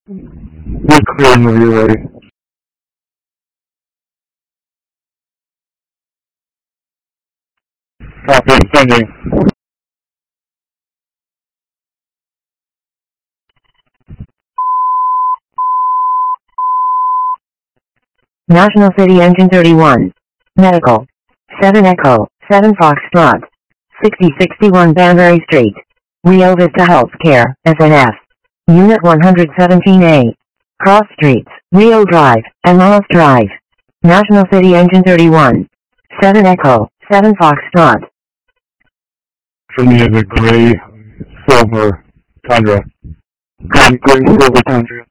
You're clear when you're ready. Copy, sending. National City Engine 31. Medical. 7 Echo, 7 Foxtrot. 6061 Banbury Street. Rio Vista Healthcare, SNF. Unit 117A. Cross Streets, Rio Drive, and Moss Drive. National City Engine 31. 7 Echo, 7 Foxtrot. For me, the gray silver Tundra. Gray silver Tundra.